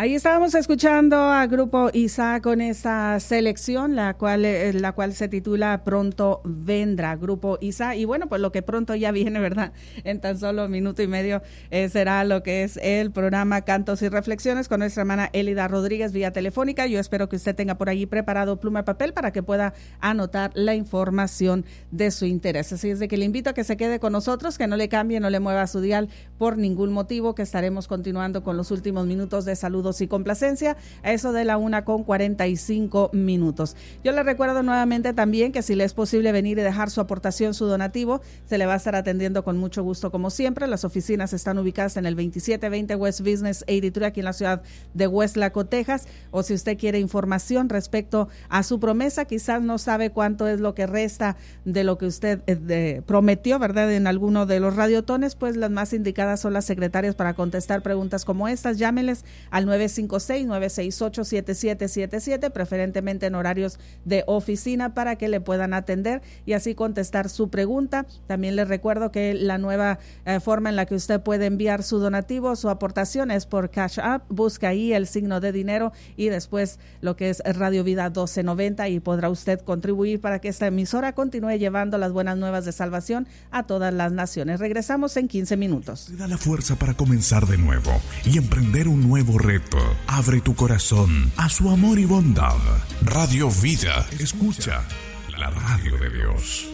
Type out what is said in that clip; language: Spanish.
Ahí estábamos escuchando a Grupo ISA con esta selección, la cual se titula Pronto Vendrá, Grupo ISA. Y bueno, pues lo que pronto ya viene, ¿verdad? En tan solo minuto y medio será lo que es el programa Cantos y Reflexiones con nuestra hermana Elida Rodríguez vía telefónica. Yo espero que usted tenga por allí preparado pluma y papel para que pueda anotar la información de su interés. Así es de que le invito a que se quede con nosotros, que no le cambie, no le mueva su dial por ningún motivo, que estaremos continuando con los últimos minutos de saludos y complacencia, a eso de la 1:45. Yo le recuerdo nuevamente también que si le es posible venir y dejar su aportación, su donativo, se le va a estar atendiendo con mucho gusto como siempre. Las oficinas están ubicadas en el 2720 West Business 83 aquí en la ciudad de Westlaco, Texas, o si usted quiere información respecto a su promesa, quizás no sabe cuánto es lo que resta de lo que usted prometió, ¿verdad?, en alguno de los radiotones, pues las más indicadas son las secretarias para contestar preguntas como estas. Llámeles al 956-968-7777, preferentemente en horarios de oficina, para que le puedan atender y así contestar su pregunta. También les recuerdo que la nueva forma en la que usted puede enviar su donativo, su aportación, es por Cash App. Busca ahí el signo de dinero y después lo que es Radio Vida 1290 y podrá usted contribuir para que esta emisora continúe llevando las buenas nuevas de salvación a todas las naciones. Regresamos en 15 minutos. Te da la fuerza para comenzar de nuevo y emprender un nuevo reto. Abre tu corazón a su amor y bondad. Radio Vida. Escucha la radio de Dios.